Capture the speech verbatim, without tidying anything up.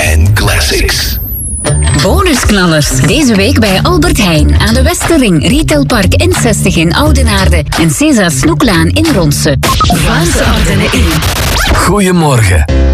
en classics. Bonusknallers. Deze week bij Albert Heijn aan de Westerring, Retailpark N zestig in Oudenaarde en César Snoeklaan in Ronse. Vlaamse Ardennen in. Goedemorgen.